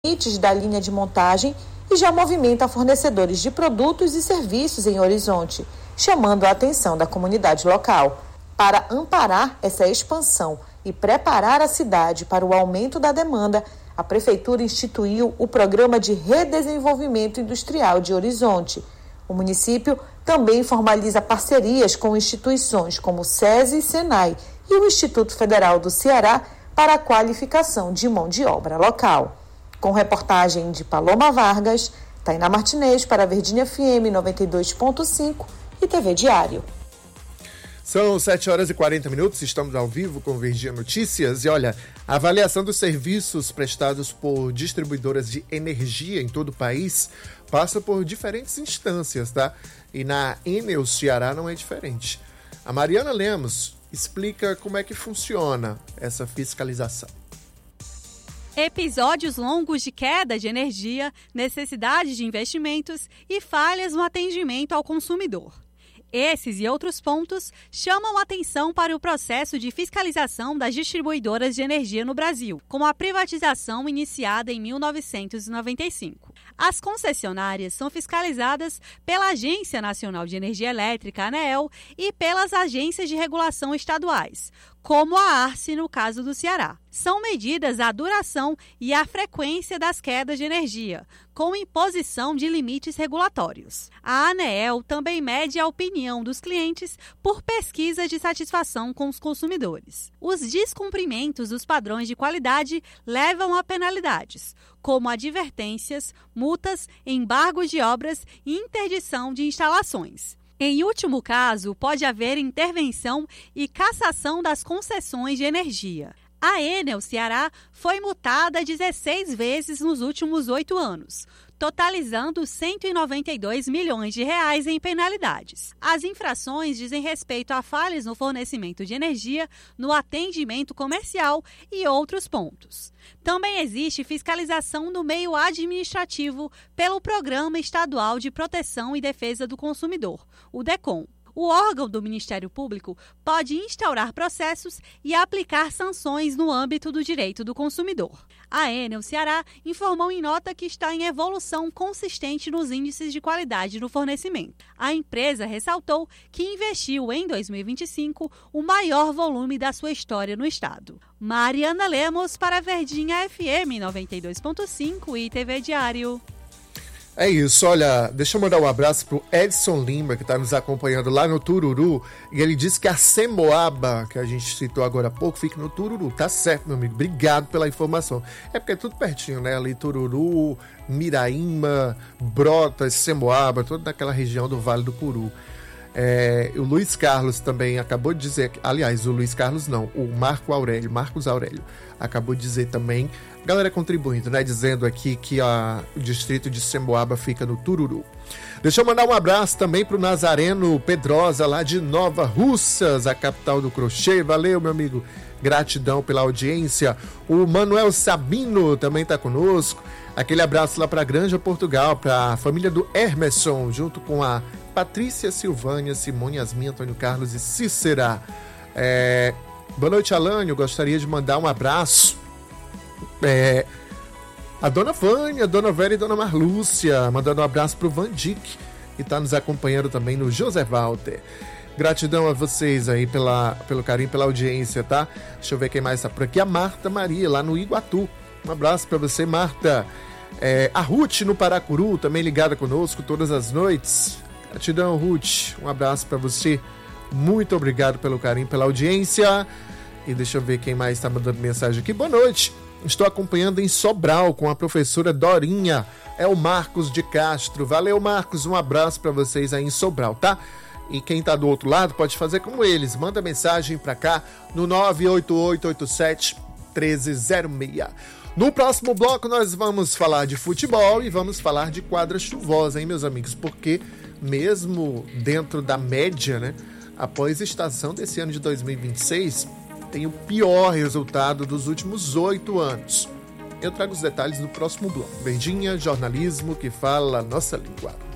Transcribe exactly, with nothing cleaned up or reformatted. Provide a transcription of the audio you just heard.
limites da linha de montagem e já movimenta fornecedores de produtos e serviços em Horizonte, chamando a atenção da comunidade local. Para amparar essa expansão e preparar a cidade para o aumento da demanda, a Prefeitura instituiu o Programa de Redesenvolvimento Industrial de Horizonte. O município também formaliza parcerias com instituições como o SESI e SENAI e o Instituto Federal do Ceará para a qualificação de mão de obra local. Com reportagem de Paloma Vargas, Tainá Martinez para a Verdinha F M noventa e dois ponto cinco e T V Diário. São sete horas e quarenta minutos, estamos ao vivo com Verdinha Notícias. E olha, a avaliação dos serviços prestados por distribuidoras de energia em todo o país passa por diferentes instâncias, tá? E na Enel Ceará não é diferente. A Mariana Lemos explica como é que funciona essa fiscalização. Episódios longos de queda de energia, necessidade de investimentos e falhas no atendimento ao consumidor. Esses e outros pontos chamam atenção para o processo de fiscalização das distribuidoras de energia no Brasil, com a privatização iniciada em mil novecentos e noventa e cinco. As concessionárias são fiscalizadas pela Agência Nacional de Energia Elétrica, ANEEL, e pelas agências de regulação estaduais, como a ARCE no caso do Ceará. São medidas a duração e a frequência das quedas de energia, com imposição de limites regulatórios. A ANEEL também mede a opinião dos clientes por pesquisa de satisfação com os consumidores. Os descumprimentos dos padrões de qualidade levam a penalidades, como advertências, multas, embargos de obras e interdição de instalações. Em último caso, pode haver intervenção e cassação das concessões de energia. A Enel Ceará foi multada dezesseis vezes nos últimos oito anos, totalizando cento e noventa e dois milhões de reais em penalidades. As infrações dizem respeito a falhas no fornecimento de energia, no atendimento comercial e outros pontos. Também existe fiscalização no meio administrativo pelo Programa Estadual de Proteção e Defesa do Consumidor, o DECOM. O órgão do Ministério Público pode instaurar processos e aplicar sanções no âmbito do direito do consumidor. A Enel Ceará informou em nota que está em evolução consistente nos índices de qualidade no fornecimento. A empresa ressaltou que investiu em dois mil e vinte e cinco o maior volume da sua história no estado. Mariana Lemos para a Verdinha F M noventa e dois ponto cinco e T V Diário. É isso, olha, deixa eu mandar um abraço pro Edson Lima, que está nos acompanhando lá no Tururu, e ele disse que a Semoaba, que a gente citou agora há pouco, fica no Tururu. Tá certo, meu amigo, obrigado pela informação. É porque é tudo pertinho, né? Ali Tururu, Miraíma, Brotas, Semoaba, toda naquela região do Vale do Puru. É, o Luiz Carlos também acabou de dizer, aliás, o Luiz Carlos não, o Marco Aurélio, Marcos Aurélio, acabou de dizer também, galera contribuindo, né, dizendo aqui que a, o distrito de Semboaba fica no Tururu. Deixa eu mandar um abraço também pro Nazareno Pedrosa, lá de Nova Russas, a capital do crochê. Valeu, meu amigo, gratidão pela audiência. O Manuel Sabino também tá conosco. Aquele abraço lá pra Granja Portugal, pra família do Hermeson, junto com a Patrícia, Silvânia, Simone, Yasmin, Antônio Carlos e Cícera. É... Boa noite, Alânio. Gostaria de mandar um abraço é... a Dona Vânia, Dona Vera e Dona Marlúcia, mandando um abraço pro Vandic, que está nos acompanhando também no José Walter. Gratidão a vocês aí pela, pelo carinho, pela audiência, tá? Deixa eu ver quem mais está por aqui. A Marta Maria, lá no Iguatu. Um abraço para você, Marta. É... A Ruth, no Paracuru, também ligada conosco todas as noites. Gratidão, Ruth. Um abraço para você. Muito obrigado pelo carinho, pela audiência. E deixa eu ver quem mais está mandando mensagem aqui. Boa noite. Estou acompanhando em Sobral com a professora Dorinha. É o Marcos de Castro. Valeu, Marcos. Um abraço para vocês aí em Sobral, tá? E quem está do outro lado pode fazer como eles. Manda mensagem para cá no nove oito oito oito sete um três zero seis. No próximo bloco nós vamos falar de futebol e vamos falar de quadra chuvosa, hein, meus amigos? Porque mesmo dentro da média, né, após a estação desse ano de dois mil e vinte e seis, tem o pior resultado dos últimos oito anos. Eu trago os detalhes no próximo bloco. Verdinha, jornalismo que fala a nossa língua.